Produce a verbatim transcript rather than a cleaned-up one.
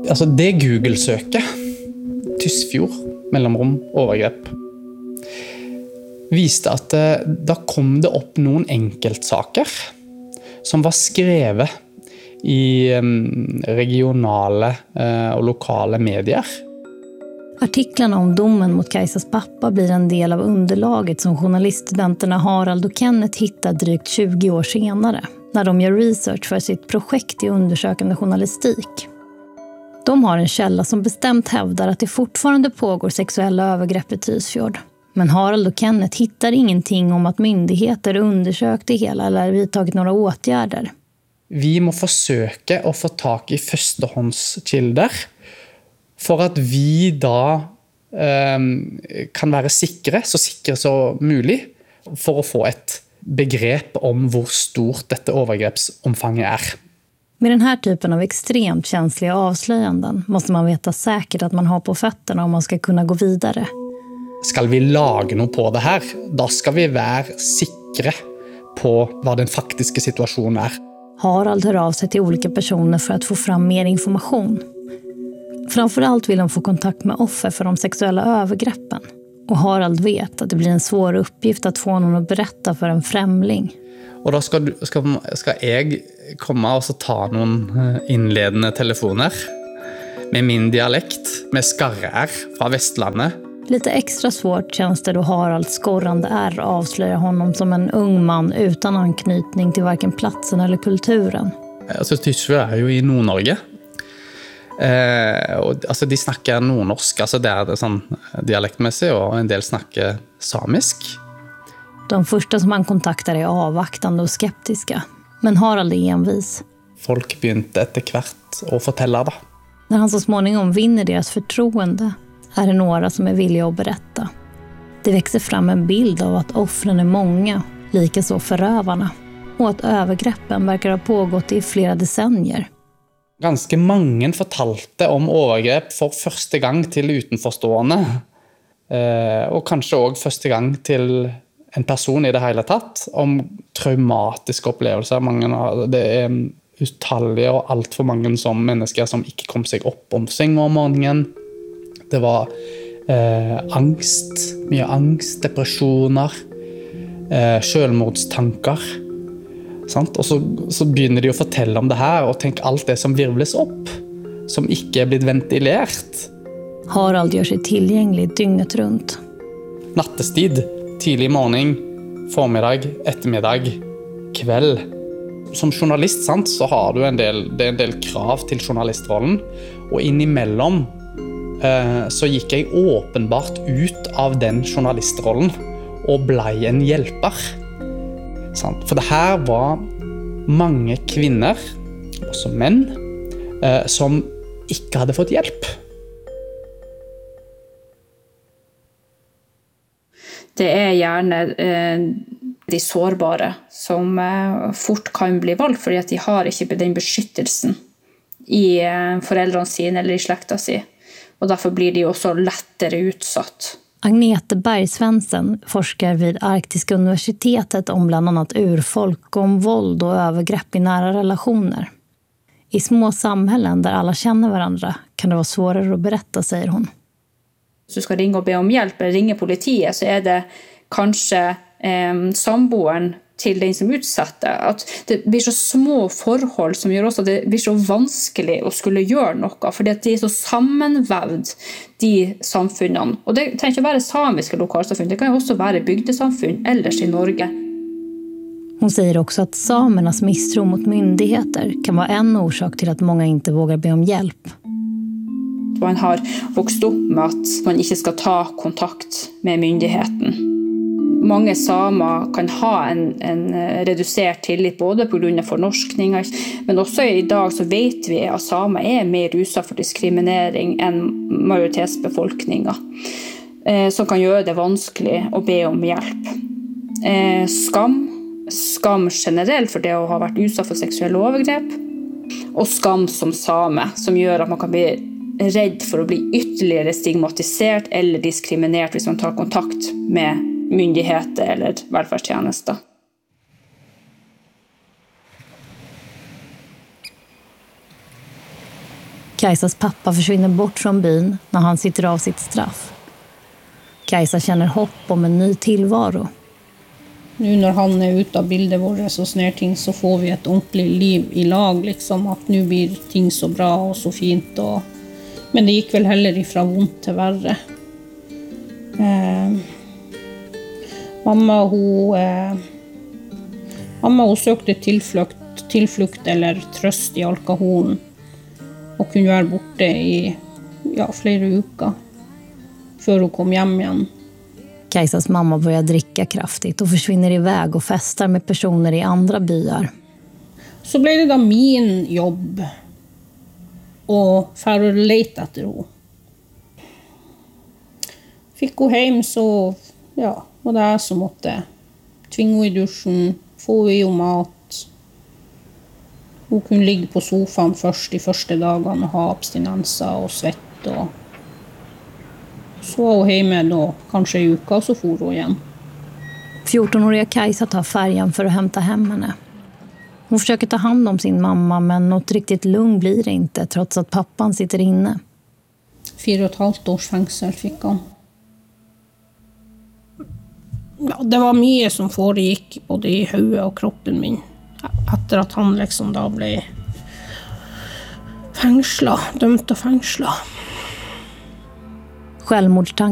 Altså det Google-søket, Tysfjord, mellomrom, overgrep, viste at da kom det opp noen enkeltsaker som var skrevet i regionale og lokale medier. Artiklarna om domen mot Kajsas pappa blir en del av underlaget som journaliststudenterna Harald och Kenneth hittar drygt tjugo år senare när de gör research för sitt projekt i undersökande journalistik. De har en källa som bestämt hävdar att det fortfarande pågår sexuella övergrepp i Tysfjord. Men Harald och Kenneth hittar ingenting om att myndigheter undersökt det hela eller vidtagit några åtgärder. Vi må forsøke å få tak i førstehåndskilder for at vi da eh, kan være sikre, så sikre som mulig, for å få et begrep om hvor stort dette overgrepsomfanget er. Med den här typen av extremt känsliga avslöjanden måste man veta säkert att man har på fötterna om man ska kunna gå vidare. Skal vi lage noe på det her, da skal vi være sikre på hva den faktiske situasjonen er. Harald hör av sig till olika personer för att få fram mer information. Framförallt vill de få kontakt med offer för de sexuella övergreppen. Och Harald vet att det blir en svår uppgift att få någon att berätta för en främling. Og da skal, du, skal, skal jeg komme og så ta noen innledende telefoner med min dialekt, med skarre-r fra Vestlandet. Lite extra svårt känns det då Haralds skorrande R avslöjar honom som en ung man utan anknytning till varken platsen eller kulturen. Altså, Tysfjord er jo i Nord-Norge. Eh, og, altså, de snakker nordnorsk, altså det er det sånn dialektmessig, og en del snakker samisk. De första som han kontaktar är avvaktande och skeptiska, men Harald är envis. Folk begynte etter hvert å fortelle da. När han så småningom vinner deras förtroende är det några som är villiga att berätta. Det växer fram en bild av att offren är många, likaså förövarna, och att övergreppen verkar ha pågått i flera decennier. Ganske mange fortalte om overgrep for første gang til utenforstående, eh, og kanskje også første gang til en person i det hele tatt, om traumatiske opplevelser. Mange, det er utallige og alt for mange som mennesker som ikke kom seg opp om seng om morgenen. Det var eh, angst, mye angst, depresjoner, eh, selvmordstanker. Sant? Og så, så begynner de å fortelle om det her, og tenk alt det som virvles opp, som ikke er blitt ventilert. Harald gör sig tillgänglig dygnet runt. Nattestid, tidlig morgen, formiddag, ettermiddag, kveld. Som journalist, sant, så har du en del, det er en del krav til journalistrollen, og innimellom eh, så gikk jeg åpenbart ut av den journalistrollen og ble en hjelper. Sant? For det her var mange kvinner, også menn, eh, som ikke hadde fått hjelp. Det er gjerne eh, de sårbare som eh, fort kan bli valgt, fordi at de har ikke den beskyttelsen i eh, foreldrene sine eller i slekta si. Og derfor blir de også lettere utsatt. Agnete Bergsvensen forskar vid Arktiska universitetet om bland annat urfolk och om våld och övergrepp i nära relationer. I små samhällen där alla känner varandra kan det vara svårare att berätta, säger hon. Hvis du skal ringe og be om hjelp eller ringe politiet, så er det kanskje eh, samboeren til den som utsetter. At det blir så små forhold som gjør også at det blir så vanskelig å skulle gjøre noe, fordi at de er så sammenvevd, de samfunnene. Og det trenger ikke være samiske lokalsamfunn, det kan jo også være bygdesamfunn ellers i Norge. Hon säger också att samernas misstro mot myndigheter kan vara en orsak till att många inte vågar be om hjälp. Man har vokst opp med at man ikke skal ta kontakt med myndigheten. Mange samer kan ha en, en redusert tillit både på grunn av fornorskninger, men også i dag så vet vi at samer er mer utsatt for diskriminering enn majoritetsbefolkningen, eh, som kan gjøre det vanskelig å be om hjelp. Eh, skam, skam generelt for det å ha vært utsatt for seksuelle overgrep, og skam som same, som gjør at man kan bli redd for å bli ytterligere stigmatisert eller diskriminert hvis man tar kontakt med myndigheter eller velferdstjenester. Kajsas pappa försvinner bort från byn när han sitter av sitt straff. Kajsa känner hopp om en ny tillvaro. Nu när han är ute av bilden våra så såna ting så får vi ett ordentligt liv i lag. Liksom, att nu blir ting så bra och så fint. Och... Men det gick väl heller ifrån ont till värre. Eh... Mamma, hon, eh... Mamma hon sökte tillflukt, tillflukt eller tröst i alkoholen. Och kunde vara borta i ja, flera veckor. För hon kom hem igen. Kajsas mamma börjar dricka kraftigt och försvinner iväg och festar med personer i andra byar. Så blev det då min jobb. Och för att leta efter henne. Fick hon hem så, ja, och det är som måtte tvinga i duschen, få i och mat. Hon kunde ligga på soffan först i första dagen och ha abstinenser och svett. Och så var hon hemma då, kanske i uka, och så for hon igen. fjortonåriga Kajsa tar färjan för att hämta hem henne. Hon försöker ta hand om sin mamma, men något riktigt lugn blir det inte, trots att pappan sitter inne. Fyra och ett halvt års fängsel fick han. Ja, det var mycket som föregick både i huvudet och kroppen min. Efter att han liksom då blev fängsla, dömt och fängsla. Självmordstanken